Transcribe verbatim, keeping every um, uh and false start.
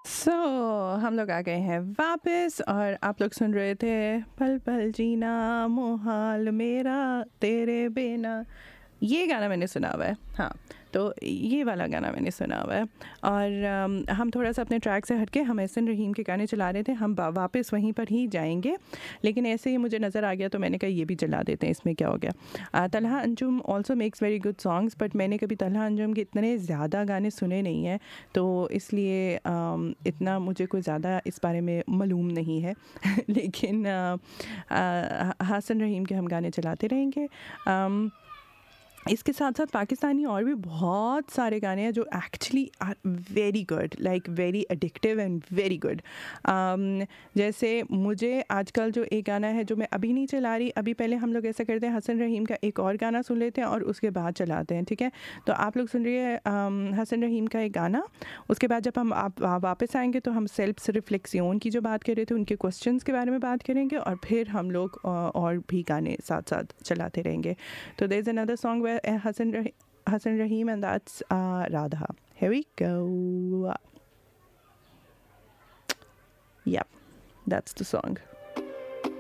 सो हम लोग आ गए हैं वापस और आप लोग सुन रहे थे पल पल जीना मोहाल मेरा तेरे बिना। ये गाना मैंने सुना हुआ है, हाँ। तो ये वाला गाना मैंने सुना हुआ है। और अम, हम थोड़ा सा अपने ट्रैक से हटके हम एहसन रहीम के गाने चला रहे थे, हम वा- वापस वहीं पर ही जाएंगे। लेकिन ऐसे ही मुझे नज़र आ गया तो मैंने कहा ये भी चला देते हैं, इसमें क्या हो गया। अ, Talha Anjum also makes very good songs, but मैंने कभी तलहा अंजुम के इतने ज़्यादा गाने सुने नहीं हैं, तो इसलिए अम, इतना मुझे कोई ज़्यादा इस बारे में मालूम नहीं है। लेकिन अ, अ, हासन रहीम के हम गाने चलाते रहेंगे। अम, इसके साथ साथ पाकिस्तानी और भी बहुत सारे गाने हैं जो actually are very good, like very addictive and very good. जैसे मुझे आजकल जो एक गाना है जो मैं अभी नहीं चला रही, अभी पहले हम लोग ऐसा करते हैं हसन रहीम का एक और गाना सुन लेते हैं और उसके बाद चलाते हैं, ठीक है। तो आप लोग सुन रही है अम, हसन रहीम का एक गाना। उसके बाद जब हम आप वा- वापस आएंगे तो हम सेल्फ रिफ्लेक्शन की जो बात कर रहे थे उनके क्वेश्चंस के बारे में बात करेंगे, और फिर हम लोग अ, और भी गाने साथ साथ चलाते रहेंगे। So there's another song where uh, Hassan Rah- Hassan Rahim, and that's uh, Radha. Here we go. Yep, that's the song.